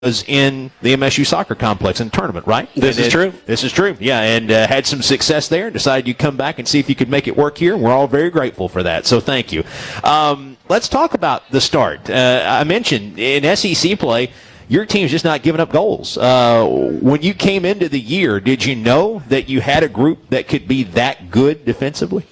was in the MSU soccer complex in the tournament, right? This is true. This is true, yeah, and had some success there and decided you'd come back and see if you could make it work here. We're all very grateful for that, so thank you. Let's talk about the start. I mentioned in SEC play, your team's just not giving up goals. When you came into the year, did you know that you had a group that could be that good defensively?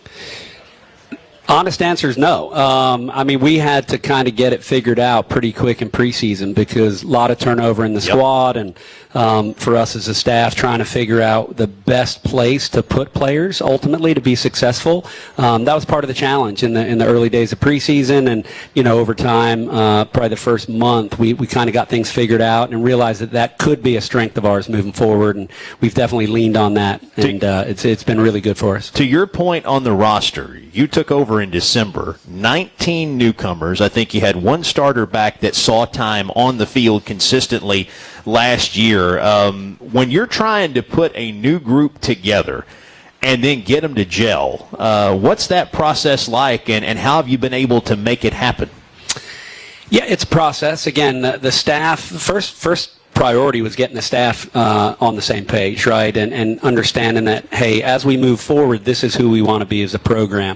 Honest answer is no. I mean, we had to kind of get it figured out pretty quick in preseason because a lot of turnover in the squad, and for us as a staff trying to figure out the best place to put players ultimately to be successful. That was part of the challenge in the early days of preseason, and over time, probably the first month, we kind of got things figured out and realized that could be a strength of ours moving forward, and we've definitely leaned on that, and it's been really good for us. To your point on the roster, you took over in December, 19 newcomers. I think you had one starter back that saw time on the field consistently last year. When you're trying to put a new group together and then get them to gel, what's that process like, and how have you been able to make it happen? Yeah, it's a process. Again, the staff, first priority was getting the staff on the same page, right, and understanding that, hey, as we move forward, this is who we want to be as a program.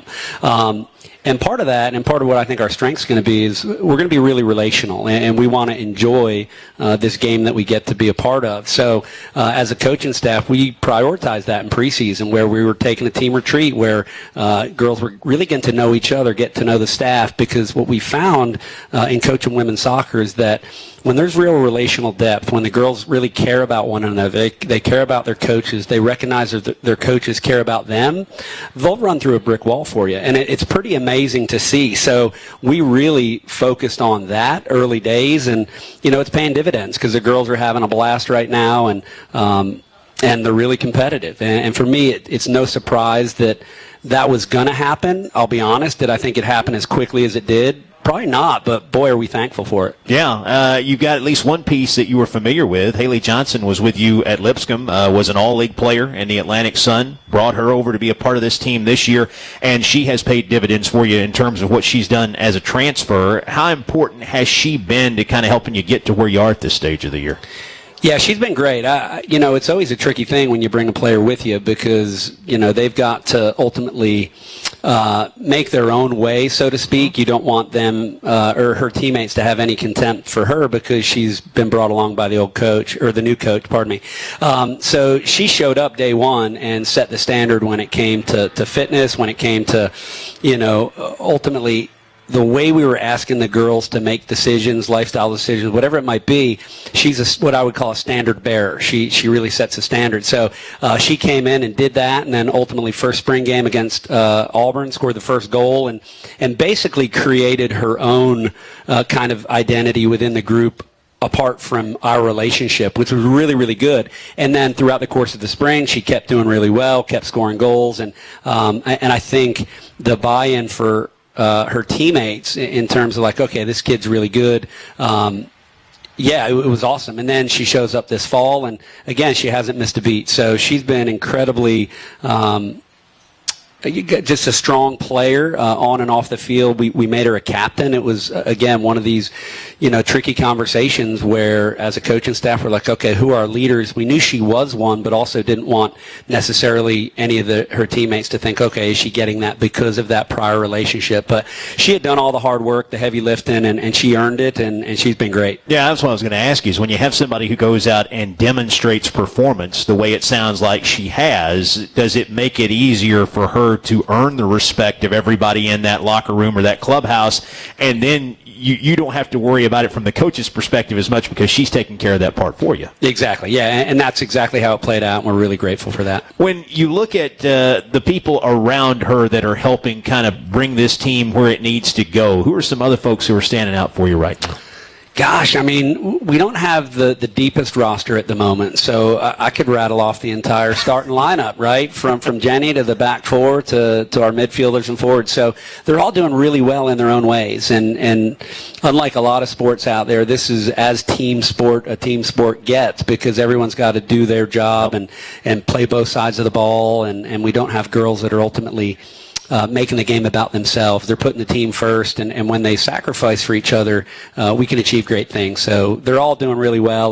And part of that, and part of what I think our strength's going to be, is we're going to be really relational, and we want to enjoy this game that we get to be a part of. So as a coaching staff, we prioritized that in preseason, where we were taking a team retreat, where girls were really getting to know each other, get to know the staff, because what we found in coaching women's soccer is that when there's real relational depth, when the girls really care about one another, they care about their coaches, they recognize their coaches care about them, they'll run through a brick wall for you. And it's pretty amazing to see. So we really focused on that early days, and, it's paying dividends because the girls are having a blast right now, and they're really competitive. And for me, it's no surprise that was going to happen. I'll be honest. Did I think it happened as quickly as it did? Probably not, but boy, are we thankful for it. Yeah, you've got at least one piece that you were familiar with. Haley Johnson was with you at Lipscomb, was an all-league player in the Atlantic Sun, brought her over to be a part of this team this year, and she has paid dividends for you in terms of what she's done as a transfer. How important has she been to kind of helping you get to where you are at this stage of the year? Yeah, she's been great. It's always a tricky thing when you bring a player with you because, they've got to ultimately make their own way, so to speak. You don't want them or her teammates to have any contempt for her because she's been brought along by the old coach, or the new coach, pardon me. So she showed up day one and set the standard when it came to fitness, when it came to, ultimately the way we were asking the girls to make decisions, lifestyle decisions, whatever it might be. She's what I would call a standard bearer. She really sets a standard. So she came in and did that, and then ultimately first spring game against Auburn, scored the first goal, and basically created her own kind of identity within the group apart from our relationship, which was really, really good. And then throughout the course of the spring, she kept doing really well, kept scoring goals, and I think the buy-in for her teammates in terms of like, okay, this kid's really good. Yeah, it was awesome. And then she shows up this fall, and again, she hasn't missed a beat. So she's been incredibly just a strong player on and off the field. We made her a captain. It was, again, one of these, tricky conversations where as a coaching staff, we're like, okay, who are our leaders? We knew she was one, but also didn't want necessarily any of her teammates to think, okay, is she getting that because of that prior relationship? But she had done all the hard work, the heavy lifting, and she earned it, and she's been great. Yeah, that's what I was going to ask you, is when you have somebody who goes out and demonstrates performance the way it sounds like she has, does it make it easier for her to earn the respect of everybody in that locker room or that clubhouse, and then you don't have to worry about it from the coach's perspective as much because she's taking care of that part for you? Exactly, yeah, and that's exactly how it played out, and we're really grateful for that. When you look at the people around her that are helping kind of bring this team where it needs to go, who are some other folks who are standing out for you right now? Gosh, I mean, we don't have the deepest roster at the moment, so I could rattle off the entire starting lineup, right? From Jenny to the back four to our midfielders and forwards. So they're all doing really well in their own ways. And unlike a lot of sports out there, this is as a team sport gets, because everyone's got to do their job and play both sides of the ball. And we don't have girls that are ultimately making the game about themselves. They're putting the team first, and when they sacrifice for each other, we can achieve great things. So they're all doing really well.